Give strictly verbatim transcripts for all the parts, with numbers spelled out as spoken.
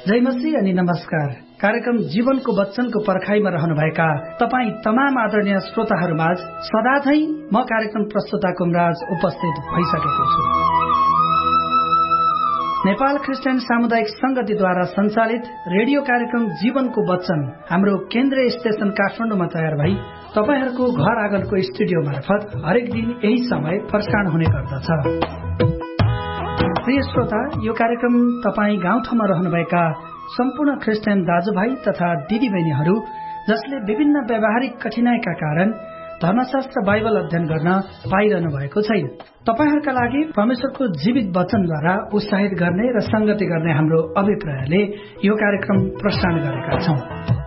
जय मसीह अनि नमस्कार। कार्यक्रम जीवनको वचनको पर्खाइमा रहनुभएका तपाईँ तमाम आदरणीय श्रोताहरूमाझ सदाझै म कार्यक्रम प्रस्तुता कुमराज उपस्थित भइसकेको छु। नेपाल क्रिस्चियन सामुदायिक संगतिद्वारा सञ्चालित रेडियो कार्यक्रम जीवनको वचन हाम्रो केन्द्रीय स्टेशन काठमाडौँमा तयार भई तपाईहरूको घर आँगनको स्टुडियो मार्फत हरेक दिन यही समय प्रसारण हुने गर्दछ। प्रिय श्रोता, यो कार्यक्रम तपाईँ गाउँठाउँमा रहनुभएका सम्पूर्ण क्रिस्चियन दाजुभाइ तथा दिदीबहिनीहरू जसले विभिन्न व्यावहारिक कठिनाइका कारण धर्मशास्त्र बाइबल अध्ययन गर्न पाइरहनु भएको छैन, तपाईहरूका लागि परमेश्वरको जीवित वचनद्वारा उत्साहित गर्ने र संगति गर्ने हाम्रो अभिप्रायले यो कार्यक्रम प्रसारण गरेका छौं।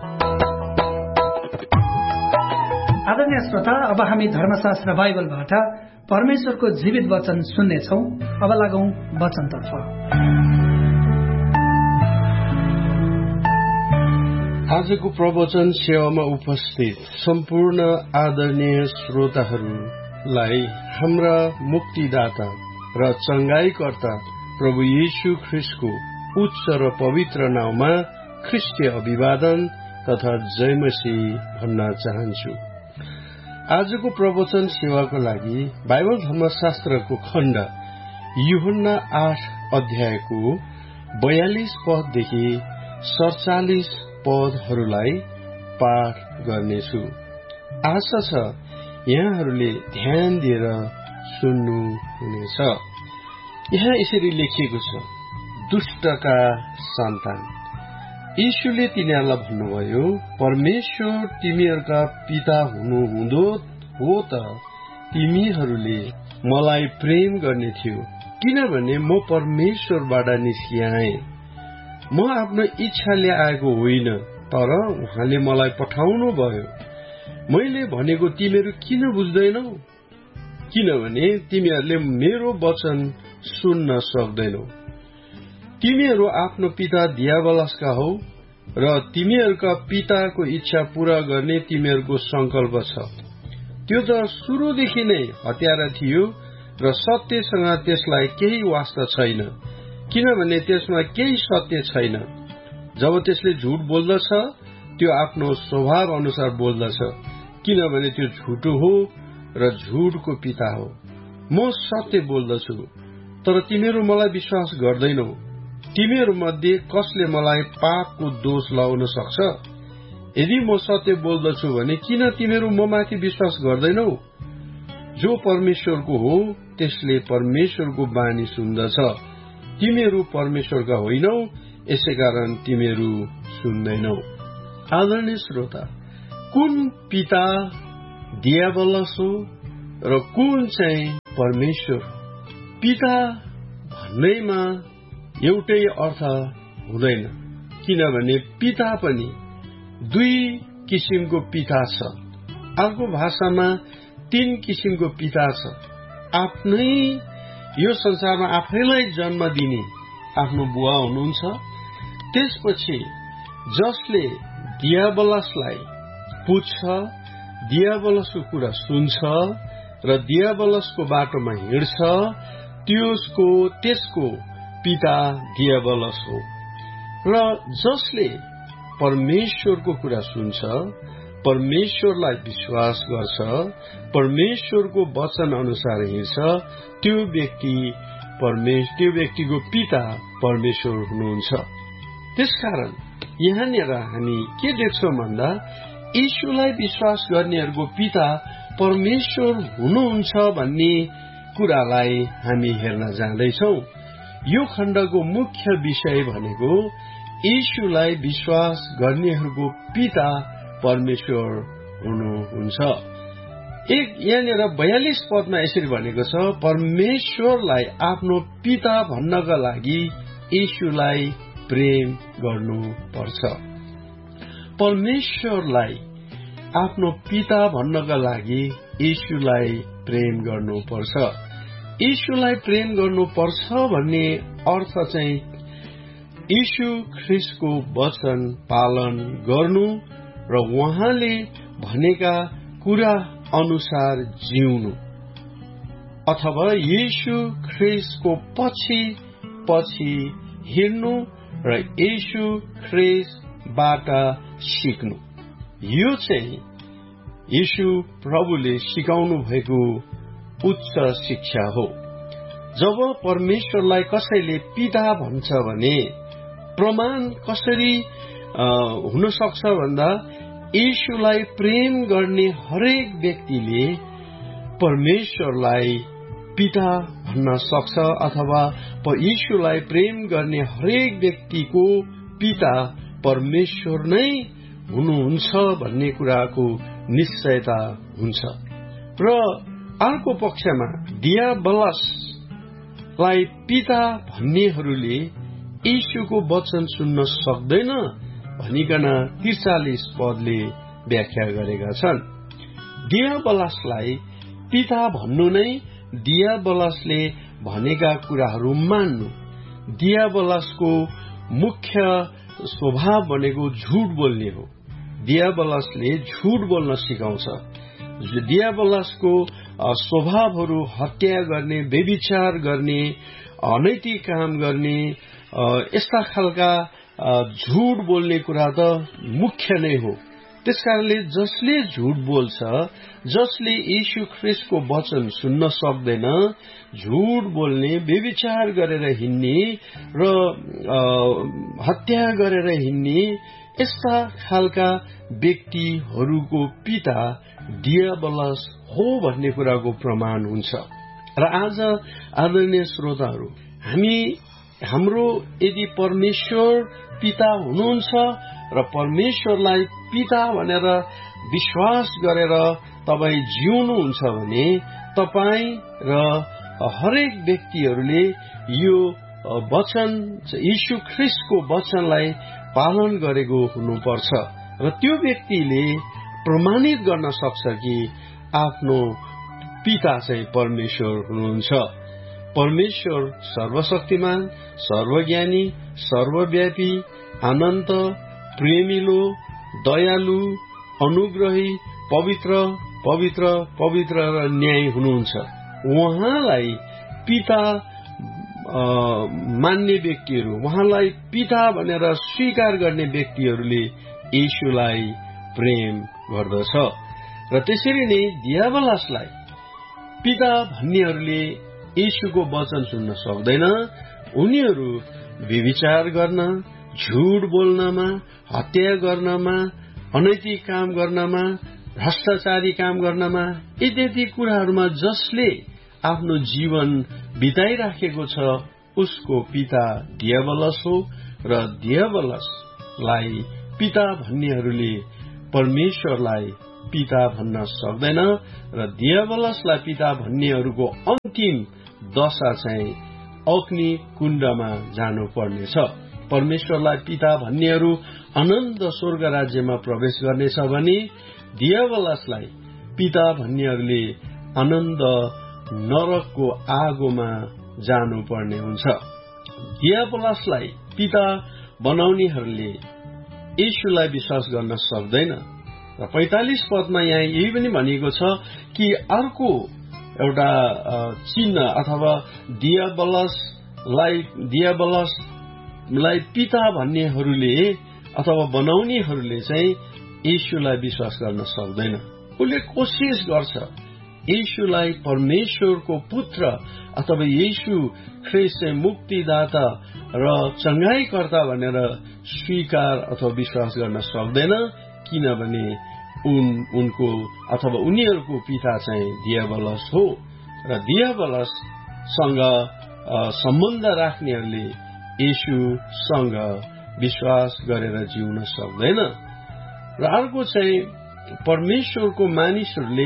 आदरणीय श्रोता, अब हामी धर्मशास्त्र बाइबलबाट परमेश्वरको जीवित वचन सुन्नेछौं। अब लागौं वचनतर्फ। आजको प्रवचन सेवामा उपस्थित सम्पूर्ण आदरणीय श्रोताहरूलाई हाम्रा मुक्तिदाता र चंगाईकर्ता प्रभु येशू ख्रीष्टको उच्च र पवित्र नाममा ख्रीष्टीय अभिवादन तथा जय मसीह भन्न चाहन्छु। आजको प्रवचन सेवाको लागि बाइबल धर्मशास्त्रको खण्ड यूहन्ना आठ अध्यायको बयालीस पददेखि सडचालिस पदहरूलाई पाठ गर्नेछु। आशा छ यहाँहरूले ध्यान दिएर सुन्नुहुनेछ। यहाँ यसरी लेखिएको छ, दुष्टका सन्तान। यीशुले तिनीहरूलाई भन्नुभयो, परमेश्वर तिमीहरूका पिता हुनुहुँदो हो त तिमीहरूले मलाई प्रेम गर्ने थियो, किनभने म परमेश्वरबाट निस्किआए। म आफ्नो इच्छाले आएको होइन, तर उहाँले मलाई पठाउनु भयो। मैले भनेको तिमीहरू किन बुझ्दैनौ? किनभने तिमीहरूले मेरो वचन सुन्न सक्दैनौ। तिमीहरू आफ्नो पिता दियावलसका हौ र तिमीहरूका पिताको इच्छा पूरा गर्ने तिमीहरूको संकल्प छ। त्यो त सुरुदेखि नै हत्यारा थियो र सत्यसँग त्यसलाई केही वास्ता छैन, किनभने त्यसमा केही सत्य छैन। जब त्यसले झुट बोल्दछ त्यो आफ्नो स्वभाव अनुसार बोल्दछ, किनभने त्यो झुटो हो र झुटको पिता हो। म सत्य बोल्दछु, तर तिमीहरू मलाई विश्वास गर्दैनौ। तिमीहरू मध्ये कसले मलाई पापको दोष लगाउन सक्छ? यदि म सत्य बोल्दछु भने किन तिमीहरू म माथि विश्वास गर्दैनौ? जो परमेश्वरको हो त्यसले परमेश्वरको बानी सुन्दछ। तिमीहरू परमेश्वरका होइनौ, यसैकारण तिमीहरू सुन्दैनौ। आदरणीय श्रोता, कुन पिता दियावलस हो र कुन चाहिँ परमेश्वर? पिता भन्दैमा एउटै अर्थ हुँदैन, किनभने पिता पनि दुई किसिमको पिता छ। अर्को भाषामा तीन किसिमको पिता छ। आफ्नै यो संसारमा आफैलाई जन्म दिने आफ्नो बुवा हुनुहुन्छ। त्यसपछि जसले दियावलसलाई पुज्छ, दियावलसको कुरा सुन्छ र दियावलसको बाटोमा हिँड्छ, त्यसको त्यसको पिता दियावलस हो। र जसले परमेश्वरको कुरा सुन्छ, परमेश्वरलाई विश्वास गर्छ, परमेश्वरको वचन अनुसार हिँड्छ, त्यो व्यक्ति परमेश्वर त्यो व्यक्तिको पिता परमेश्वर हुनुहुन्छ। त्यसकारण यहाँनिर हामी के देख्छौँ भन्दा यीशुलाई विश्वास गर्नेहरूको पिता परमेश्वर हुनुहुन्छ भन्ने कुरालाई हामी हेर्न जाँदैछौँ। यो खण्डको मुख्य विषय भनेको यीशुलाई विश्वास गर्नेहरूको पिता परमेश्वर हुनुहुन्छ। एक यहाँनिर बयालीस पदमा यसरी भनेको छ, परमेश्वरलाई आफ्नो पिता भन्नका लागि यीशुलाई प्रेम गर्नुपर्छ। परमेश्वरलाई आफ्नो पिता भन्नका लागि यीशुलाई प्रेम गर्नुपर्छ। यीशुलाई प्रेम गर्नुपर्छ भन्ने अर्थ चाहिँ यीशु ख्रीष्टको वचन पालन गर्नु र उहाँले भनेका कुरा अनुसार जिउनु, अथवा यीशु ख्रीष्टको पछि पछि हिँड्नु र येशू ख्रीष्टबाट सिक्नु। यो चाहिँ येशू प्रभुले सिकाउनु भएको उच्च शिक्षा हो। जब परमेश्वरलाई कसैले पिता भन्छ भने प्रमाण कसरी हुन सक्छ भन्दा येशूलाई प्रेम गर्ने हरेक व्यक्तिले परमेश्वरलाई पिता भन्न सक्छ, अथवा येशूलाई प्रेम गर्ने हरेक व्यक्तिको पिता परमेश्वर नै हुनुहुन्छ भन्ने कुराको निश्चयता हुन्छ। र अर्को पक्षमा दियाबलसलाई पिता भन्नेहरूले येशूको वचन सुन्न सक्दैन भनिकन त्रिचालिस पदले व्याख्या गरेका छन्। दियाबलसलाई पिता भन्नु नै दियाबलसले भनेका कुराहरू मान्नु। दियाबलसको मुख्य स्वभाव भनेको झूठ बोल्ने हो। दियाबलसले झूठ बोल्न सिकाउँछ। दियाबलसको स्वभावहरू हत्या गर्ने, व्यभिचार गर्ने, अनैतिक काम गर्ने, यस्ता खालका झूठ बोल्ने कुरा त मुख्य नै हो। त्यसकारणले जसले झूठ बोल्छ, जसले येशू ख्रीष्टको वचन सुन्न सक्दैन, झूठ बोल्ने, व्यभिचार गरेर हिँड्ने र हत्या गरेर हिँड्ने, यस्ता खालका व्यक्तिहरूको पिता दियाबलस हो भन्ने कुराको प्रमाण हुन्छ। र आज आदरणीय श्रोताहरू, हामी हाम्रो यदि परमेश्वर पिता हुनुहुन्छ र परमेश्वरलाई पिता भनेर विश्वास गरेर तपाईँ जिउनुहुन्छ भने तपाईँ र हरेक व्यक्तिहरूले यो वचन, येशू ख्रीष्टको वचनलाई पालन गरेको हुनुपर्छ। र त्यो व्यक्तिले प्रमाणित गर्न सक्छ कि आफ्नो पिता चाहिँ परमेश्वर हुनुहुन्छ। परमेश्वर सर्वशक्तिमान, सर्वज्ञानी, सर्वव्यापी, अनन्त, प्रेमिलो, दयालु, अनुग्रही, पवित्र पवित्र पवित्र र न्याय हुनुहुन्छ। उहाँलाई पिता मान्ने व्यक्तिहरू, उहाँलाई पिता भनेर स्वीकार गर्ने व्यक्तिहरूले येशूलाई प्रेम गर्दछ। र त्यसरी नै दियाबलसलाई पिता भन्नेहरूले येशूको वचन सुन्न सक्दैन। उनीहरू व्यभिचार गर्न, झूठ बोल्नमा, हत्या गर्नमा, अनैतिक काम गर्नमा, भ्रष्टाचारी काम गर्नमा, इत्यादि कुराहरूमा जसले आफ्नो जीवन बिताइराखेको छ उसको पिता दियाबलस हो। र दियाबलसलाई पिता भन्नेहरूले परमेश्वरलाई पिता भन्न सक्दैन। र दियाबलसलाई पिता भन्नेहरूको अन्तिम दशा चाहिँ अग्नि कुण्डमा जानुपर्नेछ। परमेश्वरलाई पिता भन्नेहरू अनन्त स्वर्ग राज्यमा प्रवेश गर्नेछ भने दियाबलसलाई पिता भन्नेहरूले अनन्त नरकको आगोमा जानुपर्ने हुन्छ। दियाबलसलाई पिता बनाउनेहरूले येशूलाई विश्वास गर्न सक्दैन। र पैंतालिस पदमा यहाँ यही पनि भनिएको छ कि अर्को एउटा चिन्ह अथवा दियाबलसलाई दियाबलसलाई पिता भन्नेहरूले अथवा बनाउनेहरूले चाहिँ येशूलाई विश्वास गर्न सक्दैन। उसले कोसिस गर्छ येशूलाई परमेश्वरको पुत्र अथवा येशू ख्रीष्ट चाहिँ मुक्तिदाता र चंगाईकर्ता भनेर स्वीकार अथवा विश्वास गर्न सक्दैन, किनभने उन उनको अथवा उनीहरूको पिता चाहिँ दियाबलस हो। र दियाबलससँग सम्बन्ध राख्नेहरूले येशूसँग विश्वास गरेर जिउन सक्दैन। र अर्को चाहिँ परमेश्वरको मानिसहरूले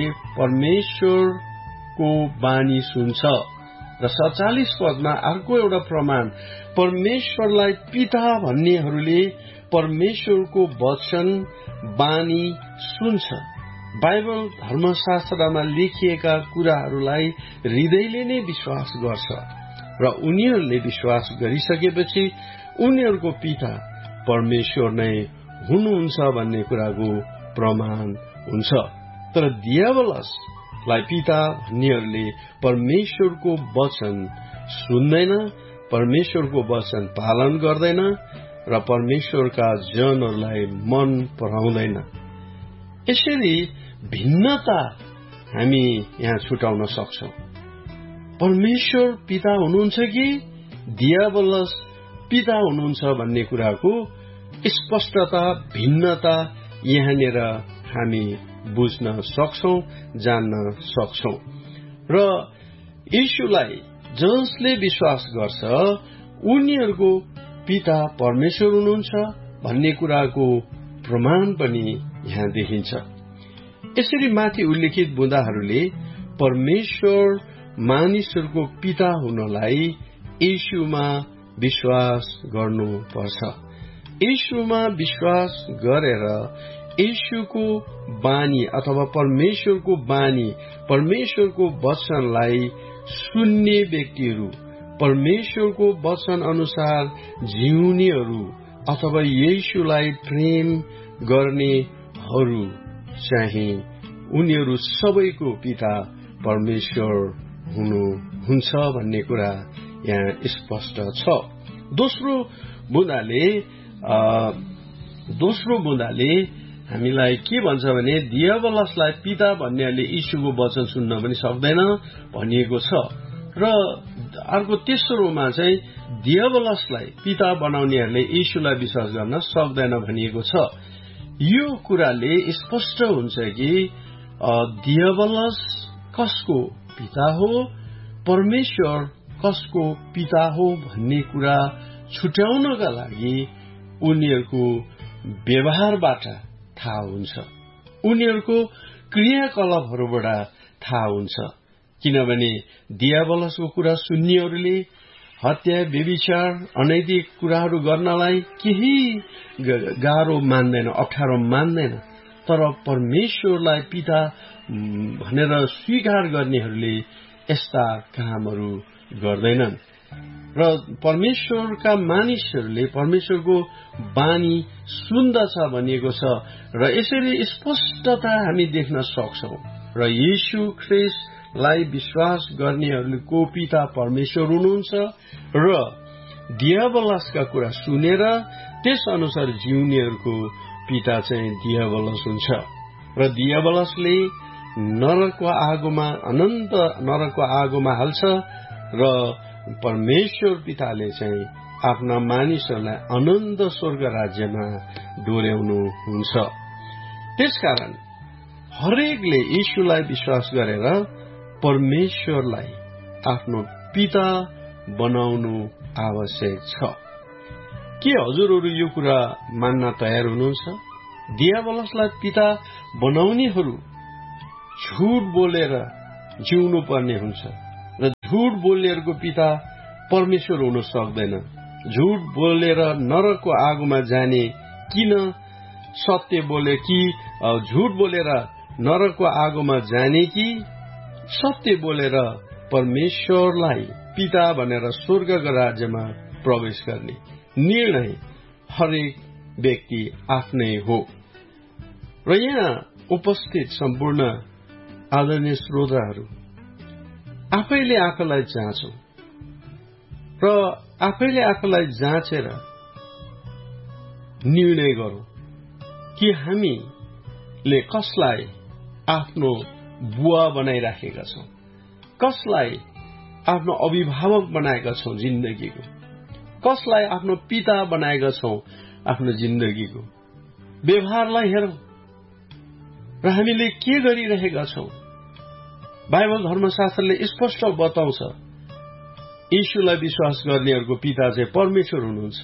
परमेश्वरको बानी सुन्छ। र सत्तालीस पदमा अर्को एउटा प्रमाण, परमेश्वरलाई पिता भन्नेहरूले परमेश्वरको वचन बानी सुन्छ। बाइबल धर्मशास्त्रमा लेखिएका कुराहरूलाई हृदयले नै विश्वास गर्छ र उनीहरूले विश्वास गरिसकेपछि उनीहरूको पिता परमेश्वर नै हुनुहुन्छ भन्ने कुराको प्रमाण हुन्छ। तर दियाबलसलाई पिता भन्नेहरूले परमेश्वरको वचन सुन्दैन, परमेश्वरको वचन पालन गर्दैन र परमेश्वरका जनहरूलाई मन पराउँदैन। यसरी भिन्नता हामी यहाँ छुटाउन सक्छौं। परमेश्वर पिता हुनुहुन्छ कि दियाबलस पिता हुनुहुन्छ भन्ने कुराको स्पष्टता, भिन्नता यहाँनिर हामी बुझ्न सक्छौं, जान्न सक्छौं। र यीशुलाई जसले विश्वास गर्छ उनीहरूको पिता परमेश्वर हुनुहुन्छ भन्ने कुराको प्रमाण पनि यहाँ देखिन्छ। यसरी माथि उल्लेखित बुँदाहरूले परमेश्वर मानिसहरूको पिता हुनलाई यीशुमा विश्वास गर्नुपर्छ। यीशुमा विश्वास गरेर यीशुको बानी अथवा परमेश्वरको बानी, परमेश्वरको वचनलाई सुन्ने व्यक्तिहरू, परमेश्वरको वचन अनुसार जिउनेहरू अथवा यीशुलाई प्रेम गर्नेहरू चाहिँ उनीहरू सबैको पिता परमेश्वर हुनुहुन्छ भन्ने कुरा यहाँ स्पष्ट छ। दोस्रो बुँदाले दोस्रो बुँदाले हामीलाई के भन्छ भने दियाबलसलाई पिता भन्नेहरूले यीशुको वचन सुन्न पनि सक्दैन भनिएको छ। र अर्को तेस्रोमा चाहिँ दियाबलसलाई पिता बनाउनेहरूले यीशुलाई विश्वास गर्न सक्दैन भनिएको छ। यो कुराले स्पष्ट हुन्छ कि दियाबलस कसको पिता हो, परमेश्वर कसको पिता हो भन्ने कुरा छुट्याउनका लागि उनीहरूको व्यवहारबाट थाहा हुन्छ, उनीहरूको क्रियाकलापहरूबाट थाहा हुन्छ। किनभने दियाबलसको कुरा सुन्नेहरूले हत्या, व्यभिचार, अनैतिक कुराहरू गर्नलाई केही गाह्रो मान्दैन, अप्ठ्यारो मान्दैन। तर परमेश्वरलाई पिता भनेर स्वीकार गर्नेहरूले यस्ता कामहरू गर्दैनन्। र परमेश्वरका मानिसहरूले परमेश्वरको बानी सुन्दछ भनिएको छ। र यसरी स्पष्टता हामी देख्न सक्छौं। र यीशु ख्रीष्टलाई विश्वास गर्नेहरूको पिता परमेश्वर हुनुहुन्छ र दियाबलसका कुरा सुनेर त्यस अनुसार जिउनेहरूको पिता चाहिँ दियाबलस हुन्छ। र दियाबलसले नरकको आगोमा, अनन्त नरकको आगोमा हाल्छ र परमेश्वर पिताले चाहिँ आफ्ना मानिसहरूलाई अनन्त स्वर्ग राज्यमा डोर्याउनु हुन्छ। त्यसकारण हरेकले यीशुलाई विश्वास गरेर परमेश्वरलाई आफ्नो पिता बनाउनु आवश्यक छ। के हजुरहरू यो कुरा मान्न तयार हुनुहुन्छ? दियाबलसलाई पिता बनाउनेहरू झुट बोलेर जिउनु पर्ने हुन्छ र झुट बोल्नेहरूको पिता परमेश्वर हुन सक्दैन। झुट बोलेर नरकको आगोमा जाने किन सत्य बोले कि झुट बोलेर नरकको आगोमा जाने कि सत्य बोलेर परमेश्वरलाई पिता भनेर स्वर्गको राज्यमा प्रवेश गर्ने निर्णय हरेक व्यक्ति आफ्नै हो। र यहाँ उपस्थित सम्पूर्ण आदरणीय श्रोताहरू, आफैले आफूलाई जाँचौं र आफैले आफूलाई जाँचेर निर्णय गरौं कि हामीले कसलाई आफ्नो बुवा बनाइराखेका छौं, कसलाई आफ्नो अभिभावक बनाएका छौं जिन्दगीको, कसलाई आफ्नो पिता बनाएका छौं आफ्नो जिन्दगीको। व्यवहारलाई हेरौं र हामीले के गरिरहेका छौं। बाइबल धर्मशास्त्रले स्पष्ट बताउँछ यीशुलाई विश्वास गर्नेहरूको पिता चाहिँ परमेश्वर हुनुहुन्छ।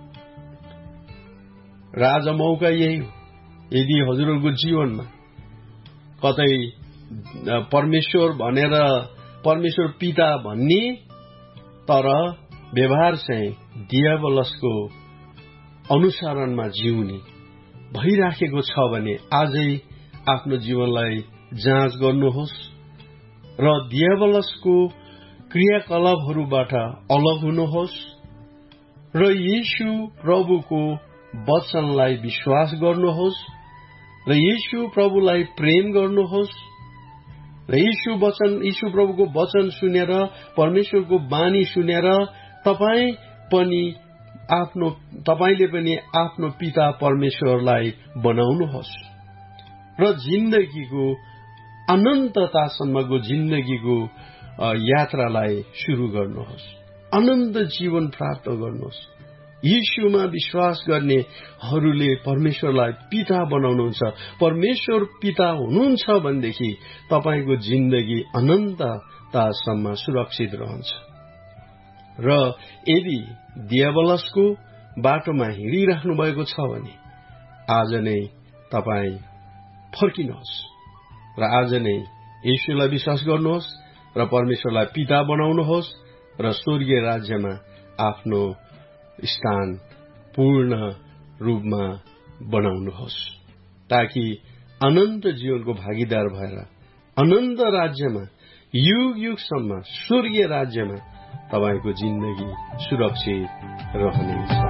र आज मौका यही हो, यदि हजुरहरूको जीवनमा कतै परमेश्वर भनेर परमेश्वर पिता भन्ने तर व्यवहार चाहिँ दियाबलसको अनुसरणमा जिउने भइराखेको छ भने आजै आफ्नो जीवनलाई जाँच गर्नुहोस् र दियाबलसको क्रियाकलापहरूबाट अलग हुनुहोस् र यीशु प्रभुको वचनलाई विश्वास गर्नुहोस् र यीशु प्रभुलाई प्रेम गर्नुहोस् र यीशु वचन यीशु प्रभुको वचन सुनेर परमेश्वरको बानी सुनेर तपाई पनि आफ्नो तपाईले पनि आफ्नो पिता परमेश्वरलाई बनाउनुहोस् र जिन्दगीको अनन्ततासम्मको जिन्दगीको यात्रालाई सुरु गर्नुहोस्। अनन्त जीवन प्राप्त गर्नुहोस्। यीशुमा विश्वास गर्नेहरूले परमेश्वरलाई पिता बनाउनुहुन्छ। परमेश्वर पिता हुनुहुन्छ भनेदेखि तपाईको जिन्दगी अनन्ततासम्म सुरक्षित रहन्छ। र यदि दियावलसको बाटोमा हिँडिराख्नु भएको छ भने आज नै तपाई फर्किनुहोस् र आज नै यीशुलाई विश्वास गर्नुहोस् र परमेश्वरलाई पिता बनाउनुहोस् र स्वर्गीय राज्यमा आफ्नो स्थान पूर्ण रूपमा बनाउनुहोस्, ताकि अनन्त जीवनको भागीदार भएर अनन्त राज्यमा युग युगसम्म स्वर्गीय राज्यमा तपाईको जिन्दगी सुरक्षित रहनेछ।